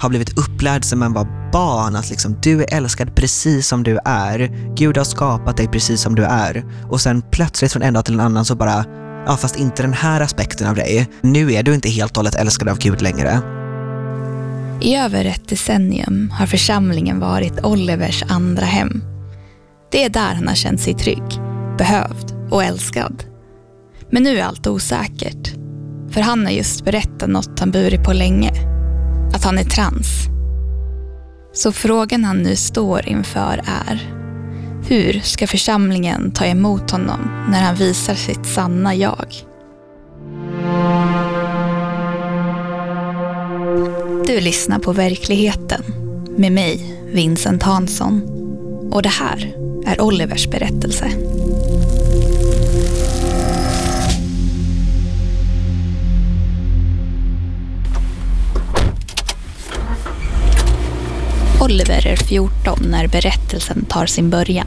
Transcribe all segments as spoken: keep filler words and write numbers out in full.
har blivit upplärd som man var barn att liksom, du är älskad precis som du är. Gud har skapat dig precis som du är. Och sen plötsligt från en dag till en annan så bara, ja fast inte den här aspekten av dig. Nu är du inte helt och hållet älskad av Gud längre. I över ett decennium har församlingen varit Olivers andra hem. Det är där han har känt sig trygg, behövd och älskad. Men nu är allt osäkert. För han har just berättat något han burit på länge. Att han är trans. Så frågan han nu står inför är: hur ska församlingen ta emot honom när han visar sitt sanna jag? Du lyssnar på Verkligheten med mig, Vincent Hansson. Och det här är Olivers berättelse. Oliver är fjorton när berättelsen tar sin början.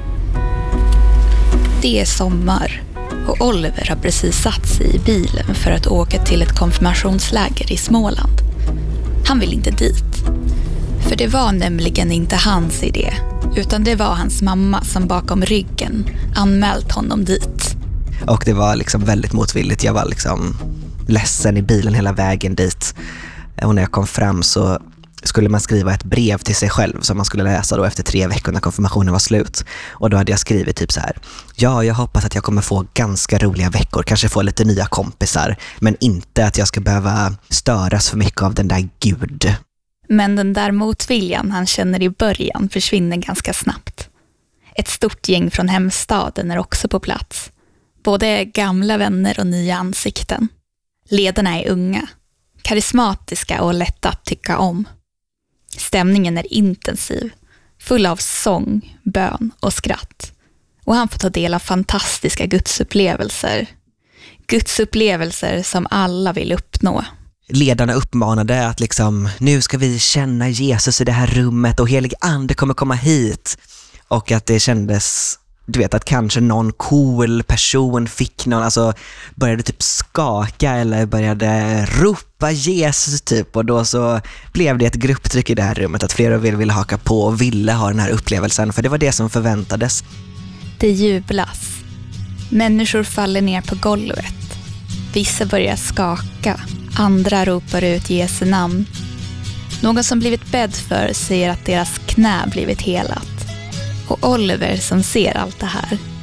Det är sommar och Oliver har precis satt sig i bilen för att åka till ett konfirmationsläger i Småland. Han vill inte dit. För det var nämligen inte hans idé, utan det var hans mamma som bakom ryggen anmält honom dit. Och det var liksom väldigt motvilligt. Jag var liksom ledsen i bilen hela vägen dit. Och när jag kom fram så skulle man skriva ett brev till sig själv som man skulle läsa då efter tre veckor när konfirmationen var slut. Och då hade jag skrivit typ så här: ja, jag hoppas att jag kommer få ganska roliga veckor, kanske få lite nya kompisar, men inte att jag ska behöva störas för mycket av den där Gud. Men den där motviljan han känner i början försvinner ganska snabbt. Ett stort gäng från hemstaden är också på plats. Både gamla vänner och nya ansikten. Ledarna är unga, karismatiska och lätta att tycka om. Stämningen är intensiv, full av sång, bön och skratt. Och han får ta del av fantastiska gudsupplevelser. Gudsupplevelser som alla vill uppnå. Ledarna uppmanade att liksom, nu ska vi känna Jesus i det här rummet och helig ande kommer komma hit. Och att det kändes, du vet, att kanske någon cool person fick någon, alltså började typ skaka eller började ropa Jesus typ. Och då så blev det ett grupptryck i det här rummet att flera ville, ville haka på och ville ha den här upplevelsen, för det var det som förväntades. Det jublas. Människor faller ner på golvet. Vissa börjar skaka. Andra ropar ut Jesu namn. Någon som blivit bädd för säger att deras knä blivit helat. Och Oliver som ser allt det här